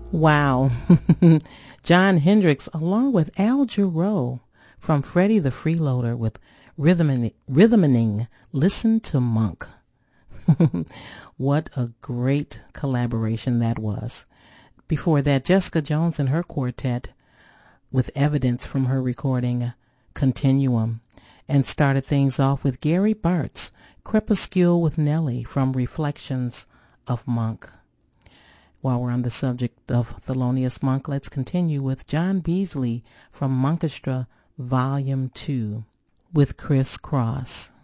Wow. John Hendricks along with Al Jarreau from Freddie the Freeloader with Rhythming Listen to Monk. What a great collaboration that was. Before that, Jessica Jones and her quartet with Evidence from her recording Continuum, and started things off with Gary Bartz, Crepuscule with Nellie from Reflections of Monk. While we're on the subject of Thelonious Monk, let's continue with John Beasley from Monkestra Volume 2 with Criss Cross.